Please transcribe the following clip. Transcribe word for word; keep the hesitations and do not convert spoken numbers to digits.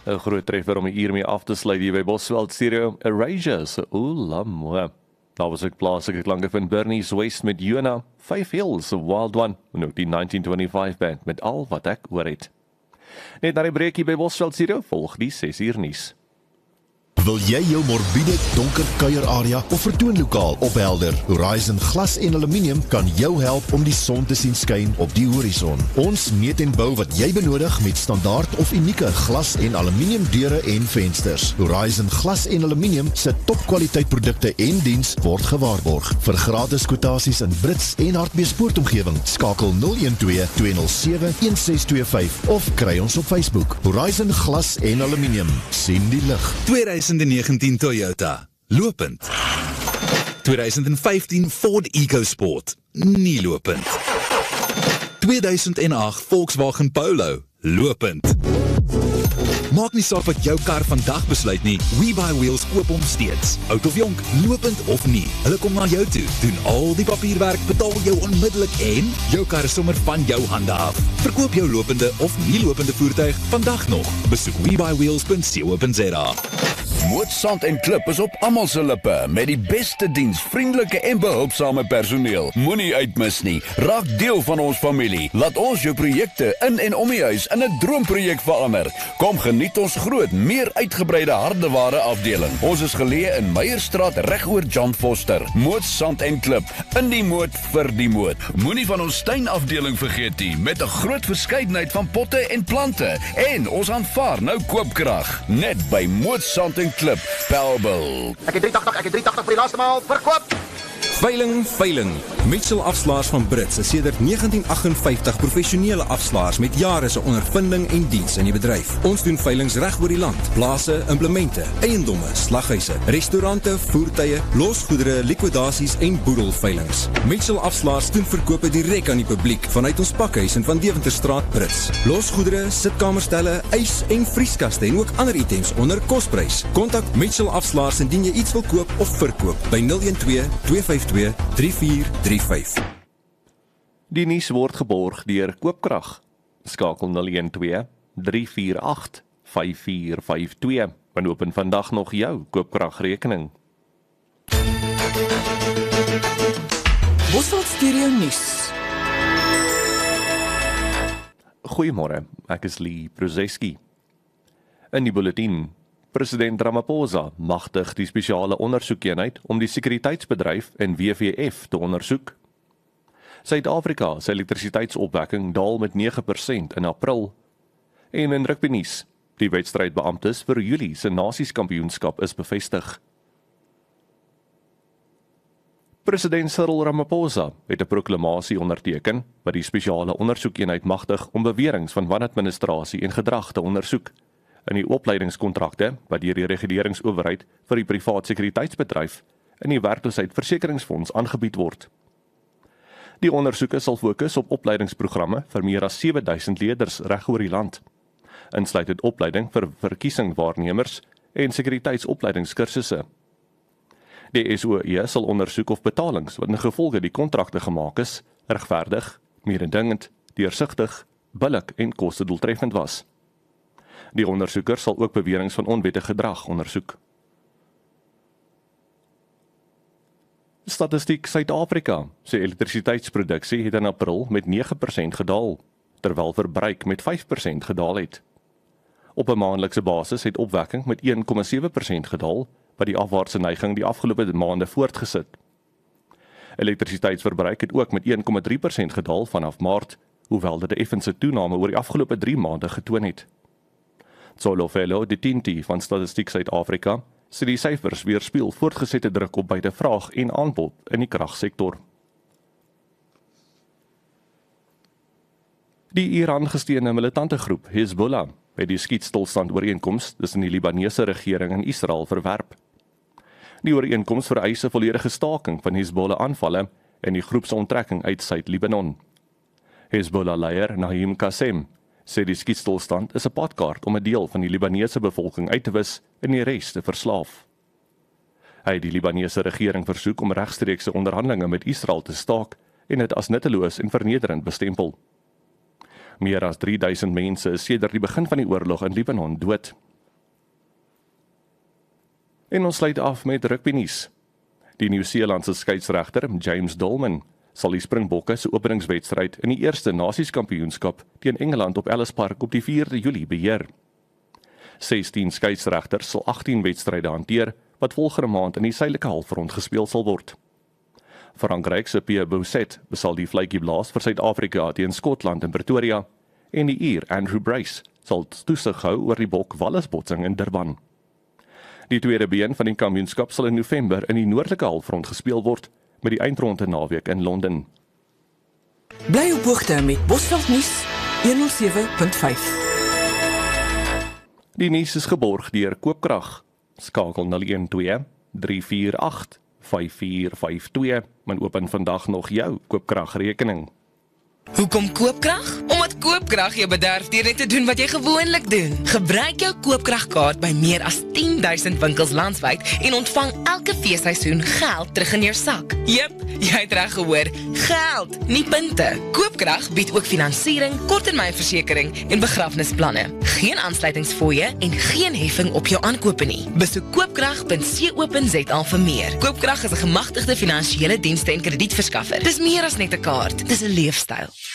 'n groot treffer om die uur mee af te sluit hier by Bosveld Stereo, Erasure, so oelamoe. Daar was ook plaaslike klanke van Bernie's West met Yona, Five Hills, a Wild One, en ook die negentien vyfentwintig band met Al Wat Ek Oor Het. Net na die breekie by Bosveld Stereo, volg die ses uur nuus. Wil jy jou morbiede, donker kuierarea of vertoonlokaal ophelder? Horizon Glas en Aluminium kan jou help om die son te sien skyn op die horison. Ons meet en bou wat jy benodig met standaard of unieke glas en aluminium deure en vensters. Horizon Glas en Aluminium se topkwaliteit produkte en diens word gewaarborg. Vir gratis kwotasies in Brits en Hartbeespoortomgewing, skakel nul een twee, twee nul sewe, een ses twee vyf of kry ons op Facebook. Horizon Glas en Aluminium. Sien die lig. twintig negentien Toyota, lopend. twintig vyftien Ford EcoSport, nie lopend. tweeduisend agt Volkswagen Polo, lopend. Maak nie saak wat jou kar vandag besluit nie, WeBuyWheels koop hom steeds. Oud of jonk, lopend of nie, hulle kom na jou toe, doen al die papierwerk, betaal jou onmiddellik en jou kar is sommer van jou hande af. Verkoop jou lopende of nie lopende voertuig vandag nog. Besoek we buy wheels punt co punt za. Moot Sand en Klip is op almal se lippe met die beste diens, vriendelike en behulpsame personeel. Moenie uitmis nie. Raak deel van ons familie. Laat ons jou projekte in en om die huis in 'n droomprojek verander. Kom geniet ons groot, meer uitgebreide hardeware afdeling. Ons is geleë in Meyerstraat reg oor John Foster. Moot Sand en Klip, in die moot vir die moot. Moenie van ons tuinafdeling vergeet nie, met 'n groot verskeidenheid van potte en plante. En ons aanvaar nou koopkrag, net by Moot Sand en Klip, Bellville. Ek het drie agt agt, ek het drie agt agt vir die laaste maal, verkoop! Veiling, veiling. Mitchell Afslaers van Brits is sedert negentien agt vyftig professionele afslaers met jare se ondervinding en diens in die bedryf. Ons doen veilings reg oor die land. Plase, implemente, eiendomme, slaghuise, restaurante, voertuie, losgoedere, likwidasies en boedelveilings. Mitchell Afslaers doen verkope direk aan die publiek vanuit ons pakhuis in Van Deventerstraat, Brits. Losgoedere, sitkamerstelle, ys en vrieskaste en ook ander items onder kosprys. Kontak Mitchell Afslaers indien jy iets wil koop of verkoop by nul een twee, twee vyf twee, drie vier drie vyf. Die nuus word geborg deur Koopkrag. Skakel nul een twee, drie vier agt, vyf vier vyf twee. En open vandag nog jou Koopkragrekening. Bosveld Stereo nuus. Goeiemôre, ek is Lee Prozeski. In die bulletin: President Ramaphosa magtig die spesiale ondersoekeenheid om die sekuriteitsbedryf en W V F te ondersoek. Suid-Afrika se elektrisiteitsopwekking daal met nege persent in April. En in rugbynuus, die wedstrydbeamptes vir Julie se Nasieskampioenskap is bevestig. President Cyril Ramaphosa het 'n proklamasie onderteken wat die spesiale ondersoekeenheid magtig om beweringe van wanadministrasie en gedrag te ondersoek in die opleidingskontrakte wat deur die reguleringsowerheid vir die privaat sekuriteitsbedryf in die werkloosheidsversekeringsfonds aangebied word. Die ondersoeke sal fokus op opleidingsprogramme vir meer as sewe duisend leerders reg oor die land, insluitend opleiding vir verkiesingwaarnemers en sekuriteitsopleidingskursusse. Die S O E sal ondersoek of betalings wat in gevolge die kontrakte gemaak is, regverdig, mededingend, deursigtig, billik en kostedoeltreffend was. Die ondersoeker sal ook beweringe van onwettige gedrag ondersoek. Statistiek Suid-Afrika se elektrisiteitsproduksie het in April met nege persent gedaal, terwyl verbruik met vyf persent gedaal het. Op 'n maandelikse basis het opwekking met een komma sewe persent gedaal, wat die afwaartse neiging die afgelope maande voortgesit. Elektrisiteitsverbruik het ook met een komma drie persent gedaal vanaf Maart, hoewel dit 'n effense toename oor die afgelope drie maande getoon het. Zolofelo de Tinti van Statistiek Suid-Afrika sê die syfers weerspieël voortgesette druk op beide vraag en aanbod in die kragsektor. Die Iran-gesteunde militante groep Hezbollah het die skietstilstand ooreenkoms tussen die Libanese regering en Israel verwerp. Die ooreenkoms vereis 'n volledige staking van Hezbollah aanvalle en die groep se onttrekking uit Suid-Libanon. Hezbollah-leier Naim Qassem sê die skietstilstand is 'n padkaart om 'n deel van die Libanese bevolking uit te wis en die res te verslaaf. Hy het die Libanese regering versoek om regstreekse onderhandelinge met Israel te staak en dit as nutteloos en vernederend bestempel. Meer as drie duisend mense is sedert die begin van die oorlog in Libanon dood En ons sluit af met rugby nuus. Die Nieu-Seelandse skeieregter James Dolman sal die Springbokke se openingswedstryd in die eerste Nasies-kampioenskap teen Engeland op Ellis Park op die vierde Julie beheer. sestien skeieregters sal agttien wedstryde hanteer wat volgende maand in die suidelike halfrond gespeel sal word. Frankryk se Pierre Bousset besal die vletjie blaas vir Suid-Afrika teen Skotland in Pretoria en die Ier Andrew Brace sal toesig hou oor die Bok-Wallis-botsing in Durban. Die tweede been van die kampioenskap sal in November in die noordelike halfrond gespeel word met die eindronde naweek in Londen. Bly op hoogte met Bosveld Nuus honderd sewe punt vyf. Die nuus is geborg deur Koopkrag. Skakel nul een twee drie vier agt vyf vier vyf twee, men open vandag nog jou Koopkragrekening. Hoekom Koopkrag? Omdat Koopkrag jou bederf deur net te doen wat jy gewoonlik doen. Gebruik jou Koopkragkaart by meer as tien duisend winkels landwyd en ontvang elke feesseisoen geld terug in jou sak. Jep, jy het reg gehoor, geld, nie punte. Koopkrag bied ook finansiering, korttermynversekering en begrafnisplanne. Geen aansluitingsfooie en geen heffing op jou aankope nie. Besoek koopkrag punt co punt za vir meer. Koopkrag is 'n gemagtigde finansiële dienste en kredietverskaffer. Dis meer as net 'n kaart, dis 'n leefstyl.